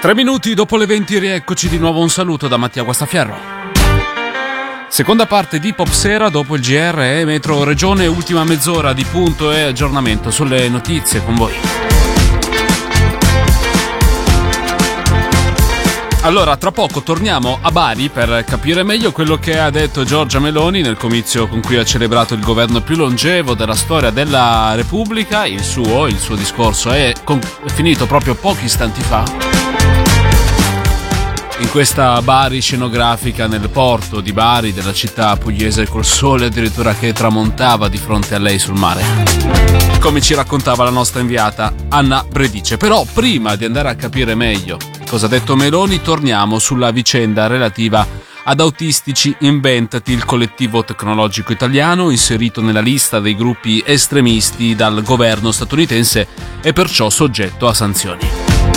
3 minuti dopo le 20 rieccoci di nuovo, un saluto da Mattia Guastafierro. Seconda parte di Pop Sera dopo il GR e Metro Regione, ultima mezz'ora di punto e aggiornamento sulle notizie con voi. Allora, tra poco torniamo a Bari per capire meglio quello che ha detto Giorgia Meloni nel comizio con cui ha celebrato il governo più longevo della storia della Repubblica. Il suo discorso è finito proprio pochi istanti fa, in questa Bari scenografica nel porto di Bari, della città pugliese, col sole addirittura che tramontava di fronte a lei sul mare, come ci raccontava la nostra inviata Anna Bredice. Però prima di andare a capire meglio cosa ha detto Meloni, torniamo sulla vicenda relativa ad Autistici Inventati, il collettivo tecnologico italiano inserito nella lista dei gruppi estremisti dal governo statunitense e perciò soggetto a sanzioni.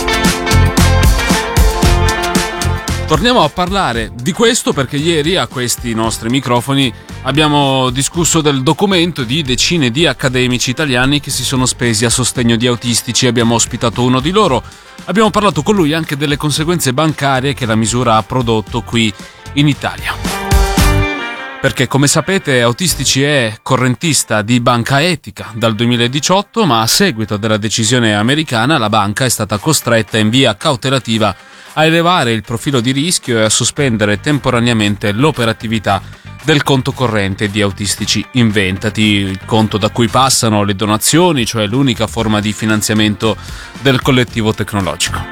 Torniamo a parlare di questo perché ieri a questi nostri microfoni abbiamo discusso del documento di decine di accademici italiani che si sono spesi a sostegno di autistici. Abbiamo ospitato uno di loro, abbiamo parlato con lui anche delle conseguenze bancarie che la misura ha prodotto qui in Italia. Perché, come sapete, Autistici è correntista di Banca Etica dal 2018, ma a seguito della decisione americana la banca è stata costretta in via cautelativa a elevare il profilo di rischio e a sospendere temporaneamente l'operatività del conto corrente di Autistici Inventati, il conto da cui passano le donazioni, cioè l'unica forma di finanziamento del collettivo tecnologico.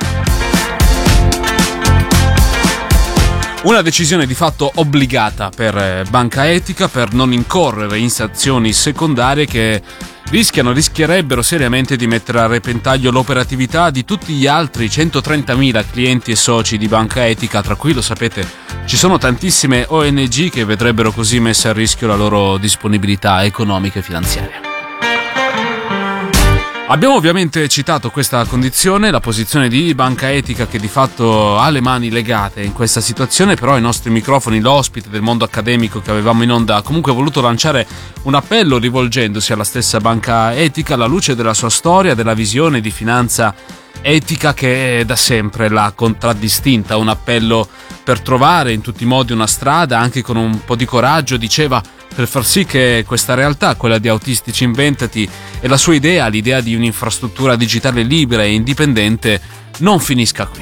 Una decisione di fatto obbligata per Banca Etica per non incorrere in sanzioni secondarie che rischierebbero seriamente di mettere a repentaglio l'operatività di tutti gli altri 130.000 clienti e soci di Banca Etica, tra cui, lo sapete, ci sono tantissime ONG che vedrebbero così messa a rischio la loro disponibilità economica e finanziaria. Abbiamo ovviamente citato questa condizione, la posizione di Banca Etica che di fatto ha le mani legate in questa situazione, però ai nostri microfoni l'ospite del mondo accademico che avevamo in onda ha comunque voluto lanciare un appello rivolgendosi alla stessa Banca Etica alla luce della sua storia, della visione di finanza etica che da sempre l'ha contraddistinta. Un appello per trovare in tutti i modi una strada, anche con un po' di coraggio, diceva, per far sì che questa realtà, quella di Autistici Inventati, e la sua idea, l'idea di un'infrastruttura digitale libera e indipendente, non finisca qui.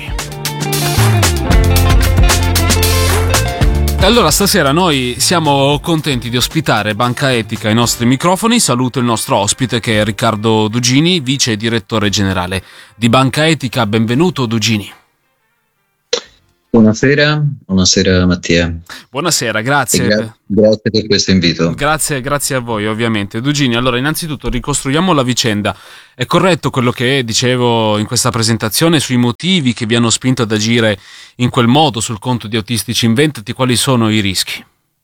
E allora stasera noi siamo contenti di ospitare Banca Etica ai nostri microfoni. Saluto il nostro ospite che è Riccardo Dugini, vice direttore generale di Banca Etica. Benvenuto Dugini. Buonasera Mattia. Buonasera, grazie. Grazie per questo invito. Grazie a voi ovviamente. Dugini, allora innanzitutto ricostruiamo la vicenda. È corretto quello che dicevo in questa presentazione sui motivi che vi hanno spinto ad agire in quel modo sul conto di Autistici Inventati? Quali sono i rischi?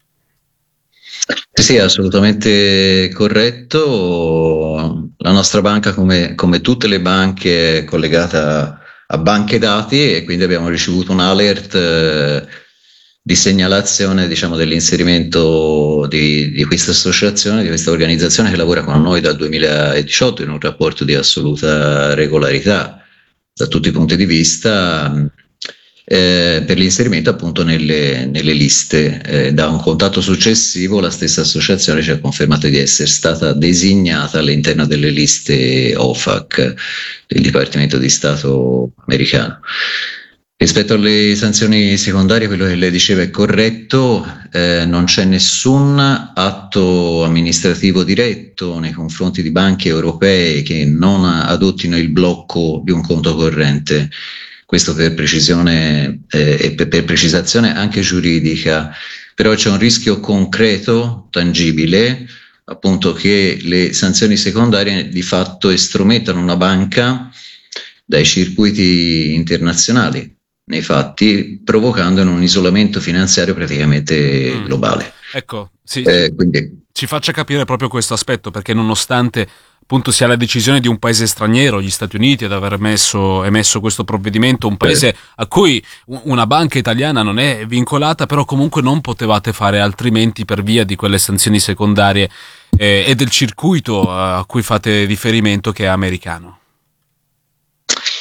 Sì, assolutamente corretto. La nostra banca, come tutte le banche, è collegata a banche dati e quindi abbiamo ricevuto un alert di segnalazione, diciamo, dell'inserimento di questa associazione, di questa organizzazione che lavora con noi dal 2018 in un rapporto di assoluta regolarità da tutti i punti di vista, per l'inserimento appunto nelle liste. Da un contatto successivo la stessa associazione ci ha confermato di essere stata designata all'interno delle liste OFAC del Dipartimento di Stato americano. Rispetto alle sanzioni secondarie, quello che lei diceva è corretto, non c'è nessun atto amministrativo diretto nei confronti di banche europee che non adottino il blocco di un conto corrente. Questo per precisione e per precisazione anche giuridica, però c'è un rischio concreto, tangibile, appunto, che le sanzioni secondarie di fatto estromettano una banca dai circuiti internazionali, nei fatti, provocando un isolamento finanziario praticamente globale. Ecco, sì, quindi ci faccia capire proprio questo aspetto, perché nonostante appunto sia la decisione di un paese straniero, gli Stati Uniti, ad aver emesso questo provvedimento, un paese a cui una banca italiana non è vincolata, però comunque non potevate fare altrimenti per via di quelle sanzioni secondarie e del circuito a cui fate riferimento, che è americano.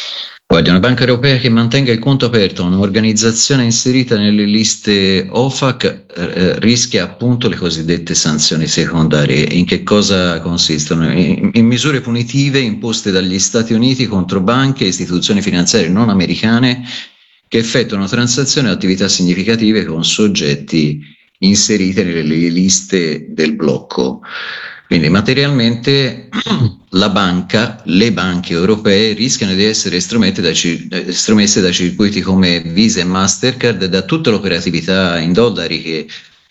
Guardi, una banca europea che mantenga il conto aperto a un'organizzazione inserita nelle liste OFAC rischia appunto le cosiddette sanzioni secondarie. In che cosa consistono? In misure punitive imposte dagli Stati Uniti contro banche e istituzioni finanziarie non americane che effettuano transazioni o attività significative con soggetti inseriti nelle liste del blocco. Quindi materialmente le banche europee rischiano di essere estromesse da circuiti come Visa e Mastercard e da tutta l'operatività in dollari che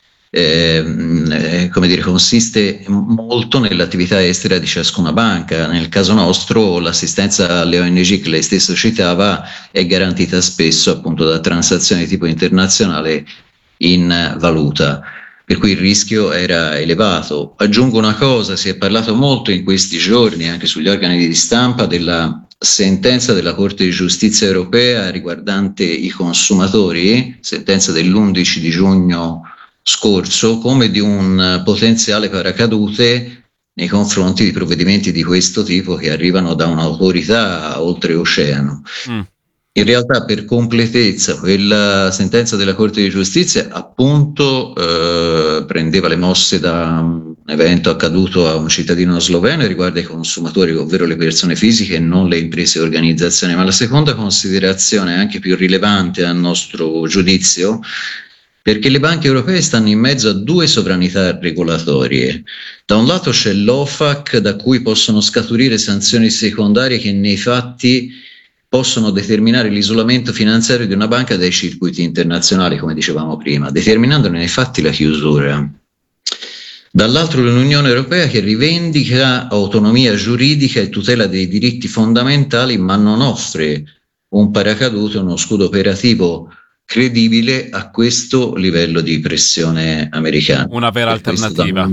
consiste molto nell'attività estera di ciascuna banca. Nel caso nostro l'assistenza alle ONG che lei stesso citava è garantita spesso appunto da transazioni di tipo internazionale in valuta, per cui il rischio era elevato. Aggiungo una cosa: si è parlato molto in questi giorni anche sugli organi di stampa della sentenza della Corte di Giustizia europea riguardante i consumatori, sentenza dell'11 di giugno scorso, come di un potenziale paracadute nei confronti di provvedimenti di questo tipo che arrivano da un'autorità oltreoceano. In realtà, per completezza, quella sentenza della Corte di Giustizia appunto prendeva le mosse da un evento accaduto a un cittadino sloveno e riguarda i consumatori, ovvero le persone fisiche e non le imprese e organizzazioni. Ma la seconda considerazione, anche più rilevante a nostro giudizio, perché le banche europee stanno in mezzo a due sovranità regolatorie. Da un lato c'è l'OFAC, da cui possono scaturire sanzioni secondarie che nei fatti possono determinare l'isolamento finanziario di una banca dai circuiti internazionali, come dicevamo prima, determinandone nei fatti la chiusura. Dall'altro l'Unione Europea, che rivendica autonomia giuridica e tutela dei diritti fondamentali, ma non offre un paracadute, uno scudo operativo credibile a questo livello di pressione americana. Una vera alternativa.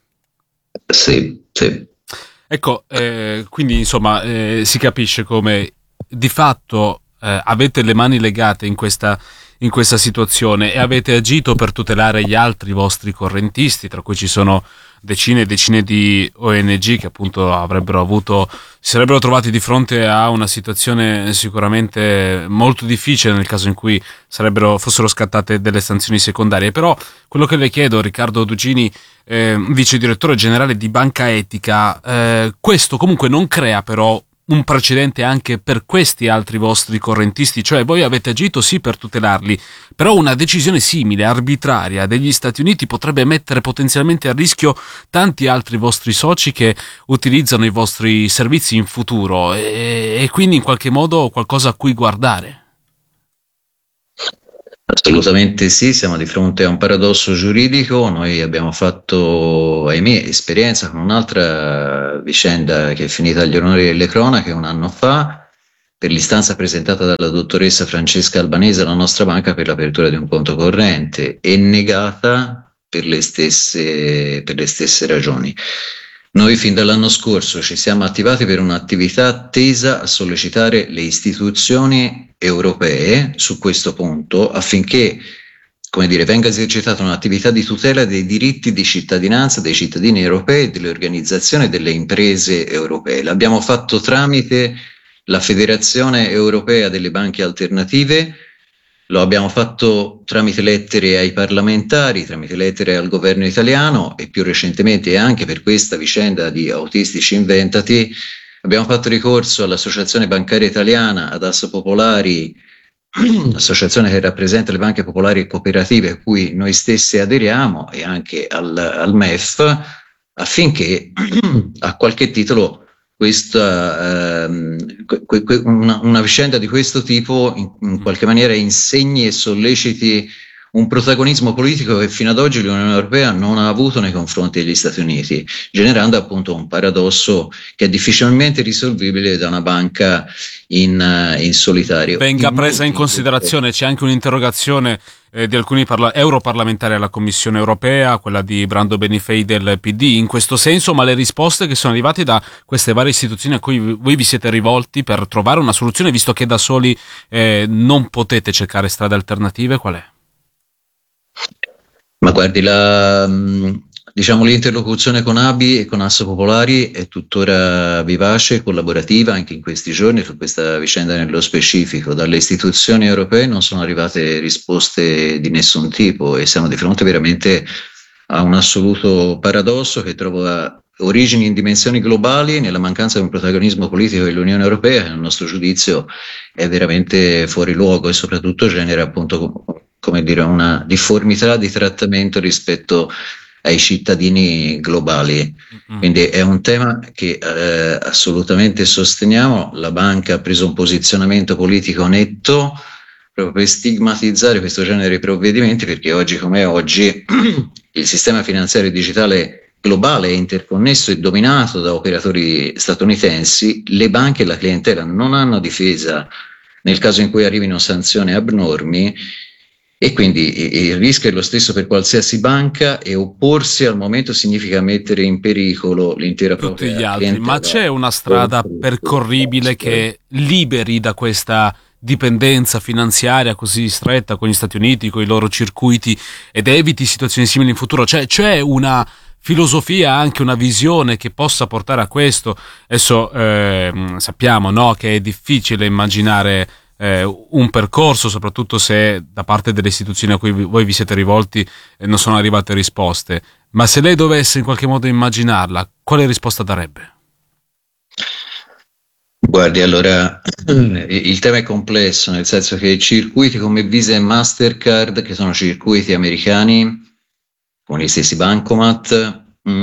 Sì. Ecco, quindi insomma si capisce come di fatto avete le mani legate in questa situazione e avete agito per tutelare gli altri vostri correntisti, tra cui ci sono decine e decine di ONG che appunto si sarebbero trovati di fronte a una situazione sicuramente molto difficile nel caso in cui fossero scattate delle sanzioni secondarie. Però quello che le chiedo, Riccardo Dugini, vice direttore generale di Banca Etica, questo comunque non crea però un precedente anche per questi altri vostri correntisti? Cioè voi avete agito sì per tutelarli, però una decisione simile, arbitraria, degli Stati Uniti potrebbe mettere potenzialmente a rischio tanti altri vostri soci che utilizzano i vostri servizi in futuro e quindi in qualche modo qualcosa a cui guardare. Assolutamente sì, siamo di fronte a un paradosso giuridico. Noi abbiamo fatto, ahimè, esperienza con un'altra vicenda che è finita agli onori delle cronache un anno fa, per l'istanza presentata dalla dottoressa Francesca Albanese alla nostra banca per l'apertura di un conto corrente e negata per le stesse ragioni. Noi fin dall'anno scorso ci siamo attivati per un'attività tesa a sollecitare le istituzioni europee su questo punto affinché, venga esercitata un'attività di tutela dei diritti di cittadinanza dei cittadini europei e delle organizzazioni e delle imprese europee. L'abbiamo fatto tramite la Federazione Europea delle Banche Alternative, lo abbiamo fatto tramite lettere ai parlamentari, tramite lettere al governo italiano e più recentemente anche per questa vicenda di Autistici Inventati abbiamo fatto ricorso all'Associazione Bancaria Italiana, ad Assopopolari, associazione che rappresenta le banche popolari e cooperative a cui noi stessi aderiamo, e anche al MEF, affinché a qualche titolo una vicenda di questo tipo in qualche maniera insegni e solleciti un protagonismo politico che fino ad oggi l'Unione Europea non ha avuto nei confronti degli Stati Uniti, generando appunto un paradosso che è difficilmente risolvibile da una banca in solitario. Venga presa in considerazione, c'è anche un'interrogazione di alcuni europarlamentari alla Commissione Europea, quella di Brando Benifei del PD, in questo senso, ma le risposte che sono arrivate da queste varie istituzioni a cui voi vi siete rivolti per trovare una soluzione, visto che da soli non potete cercare strade alternative, qual è? Ma guardi, diciamo, l'interlocuzione con ABI e con Asso Popolari è tuttora vivace e collaborativa anche in questi giorni su questa vicenda nello specifico. Dalle istituzioni europee non sono arrivate risposte di nessun tipo e siamo di fronte veramente a un assoluto paradosso che trova origini in dimensioni globali nella mancanza di un protagonismo politico dell'Unione Europea che, nel nostro giudizio, è veramente fuori luogo e soprattutto genera appunto, come dire, una difformità di trattamento rispetto ai cittadini globali. Quindi è un tema che assolutamente sosteniamo. La banca ha preso un posizionamento politico netto proprio per stigmatizzare questo genere di provvedimenti, perché oggi come oggi il sistema finanziario digitale globale è interconnesso e dominato da operatori statunitensi. Le banche e la clientela non hanno difesa nel caso in cui arrivino sanzioni abnormi, e quindi il rischio è lo stesso per qualsiasi banca, e opporsi al momento significa mettere in pericolo l'intera tutti gli propria altri. clientela. Ma c'è una strada percorribile che liberi da questa dipendenza finanziaria così stretta con gli Stati Uniti, con i loro circuiti, ed eviti situazioni simili in futuro? C'è una filosofia, anche una visione che possa portare a questo? Adesso sappiamo, no, che è difficile immaginare un percorso, soprattutto se da parte delle istituzioni a cui voi vi siete rivolti non sono arrivate risposte, ma se lei dovesse in qualche modo immaginarla, quale risposta darebbe? Guardi, allora il tema è complesso, nel senso che circuiti come Visa e Mastercard, che sono circuiti americani con gli stessi bancomat,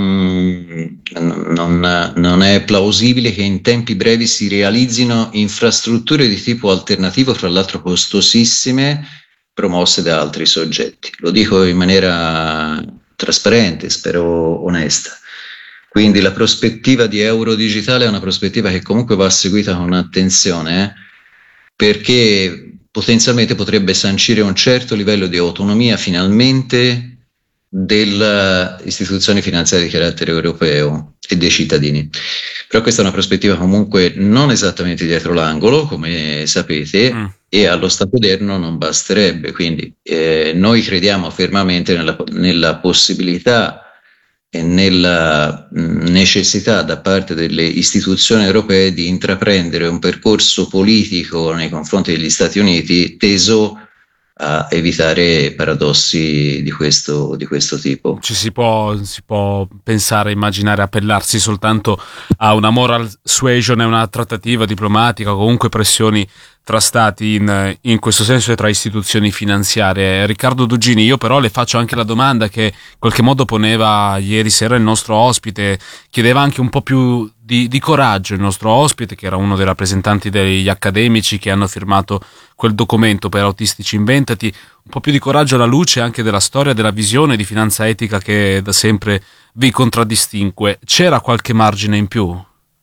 non è plausibile che in tempi brevi si realizzino infrastrutture di tipo alternativo, fra l'altro costosissime, promosse da altri soggetti. Lo dico in maniera trasparente, spero onesta. Quindi la prospettiva di euro digitale è una prospettiva che comunque va seguita con attenzione, perché potenzialmente potrebbe sancire un certo livello di autonomia finalmente delle istituzioni finanziarie di carattere europeo e dei cittadini. Però questa è una prospettiva comunque non esattamente dietro l'angolo, come sapete, e allo stato odierno non basterebbe. Quindi noi crediamo fermamente nella possibilità e nella necessità da parte delle istituzioni europee di intraprendere un percorso politico nei confronti degli Stati Uniti teso a evitare paradossi di questo tipo. Si può pensare, immaginare, appellarsi soltanto a una moral suasion e una trattativa diplomatica, comunque pressioni tra stati in questo senso e tra istituzioni finanziarie. Riccardo Duggini, io però le faccio anche la domanda che in qualche modo poneva ieri sera il nostro ospite, chiedeva anche un po' più di coraggio il nostro ospite, che era uno dei rappresentanti degli accademici che hanno firmato quel documento per Autistici Inventati, un po' più di coraggio alla luce anche della storia, della visione di finanza etica che da sempre vi contraddistingue. C'era qualche margine in più?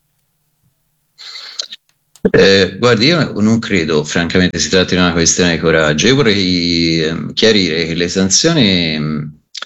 Guardi, io non credo francamente si tratti di una questione di coraggio. Io vorrei chiarire che le sanzioni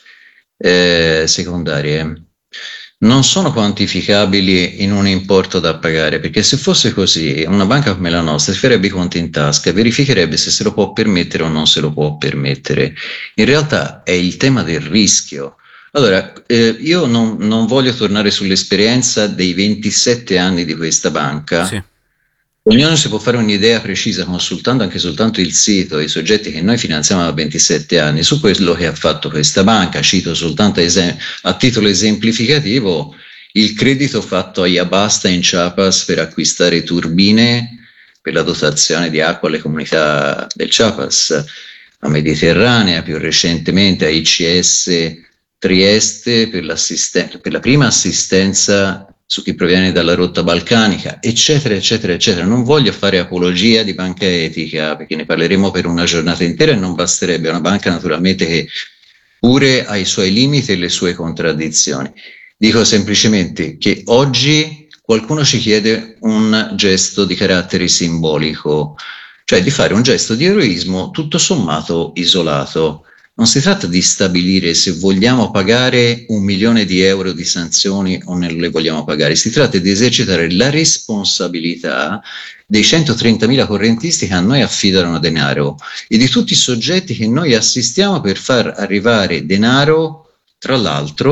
secondarie non sono quantificabili in un importo da pagare, perché se fosse così una banca come la nostra si farebbe i conti in tasca e verificherebbe se lo può permettere o non se lo può permettere. In realtà è il tema del rischio. Allora, io non voglio tornare sull'esperienza dei 27 anni di questa banca. Sì. Ognuno si può fare un'idea precisa consultando anche soltanto il sito e i soggetti che noi finanziamo da 27 anni su quello che ha fatto questa banca. Cito soltanto a titolo esemplificativo il credito fatto a Yabasta in Chiapas per acquistare turbine per la dotazione di acqua alle comunità del Chiapas, a Mediterranea, più recentemente a ICS Trieste per la prima assistenza su chi proviene dalla rotta balcanica, eccetera, eccetera, eccetera. Non voglio fare apologia di banca etica, perché ne parleremo per una giornata intera e non basterebbe. È una banca naturalmente che pure ha i suoi limiti e le sue contraddizioni. Dico semplicemente che oggi qualcuno ci chiede un gesto di carattere simbolico, cioè di fare un gesto di eroismo tutto sommato isolato. Non si tratta di stabilire se vogliamo pagare 1 milione di euro di sanzioni o non le vogliamo pagare, si tratta di esercitare la responsabilità dei 130.000 correntisti che a noi affidano denaro e di tutti i soggetti che noi assistiamo per far arrivare denaro, tra l'altro,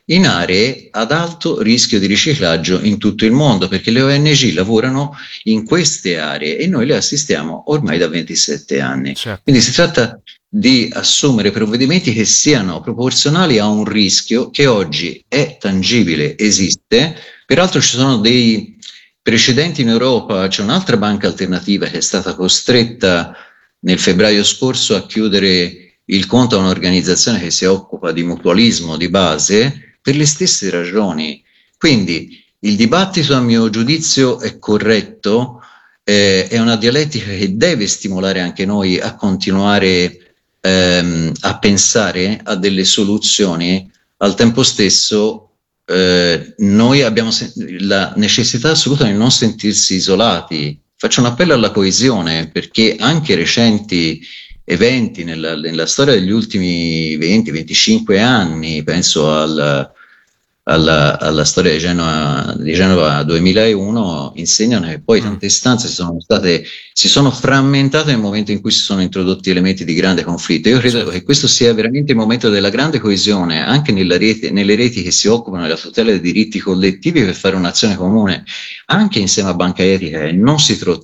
in aree ad alto rischio di riciclaggio in tutto il mondo, perché le ONG lavorano in queste aree e noi le assistiamo ormai da 27 anni. Certo. Quindi si tratta di assumere provvedimenti che siano proporzionali a un rischio che oggi è tangibile, esiste. Peraltro ci sono dei precedenti in Europa, c'è un'altra banca alternativa che è stata costretta nel febbraio scorso a chiudere il conto a un'organizzazione che si occupa di mutualismo di base per le stesse ragioni. Quindi il dibattito, a mio giudizio, è corretto, è una dialettica che deve stimolare anche noi a continuare a pensare a delle soluzioni. Al tempo stesso noi abbiamo la necessità assoluta di non sentirsi isolati. Faccio un appello alla coesione, perché anche recenti eventi nella storia degli ultimi 20-25 anni, penso alla storia di Genova 2001, insegnano che poi tante istanze si sono frammentate nel momento in cui si sono introdotti elementi di grande conflitto. Io credo che questo sia veramente il momento della grande coesione, anche nelle reti che si occupano della tutela dei diritti collettivi, per fare un'azione comune, anche insieme a Banca Etica, e non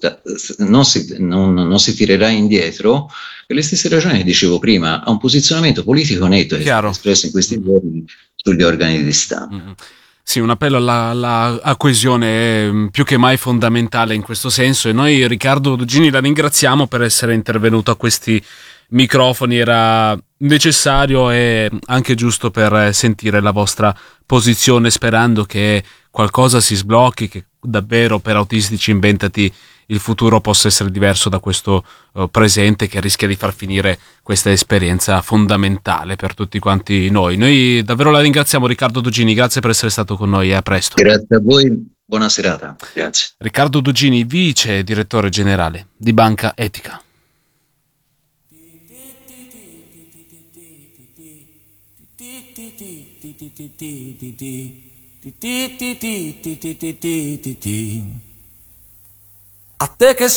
si tirerà indietro per le stesse ragioni che dicevo prima, a un posizionamento politico netto che è stato espresso in questi giorni sugli organi di stampa. Sì, un appello alla coesione è più che mai fondamentale in questo senso, e noi, Riccardo Dugini, la ringraziamo per essere intervenuto a questi microfoni. Era necessario e anche giusto per sentire la vostra posizione, sperando che qualcosa si sblocchi, che davvero per Autistici Inventati il futuro possa essere diverso da questo presente, che rischia di far finire questa esperienza fondamentale per tutti quanti noi. Noi davvero la ringraziamo, Riccardo Dugini, grazie per essere stato con noi e a presto. Grazie a voi, buona serata. Grazie. Riccardo Dugini, vice direttore generale di Banca Etica. A te che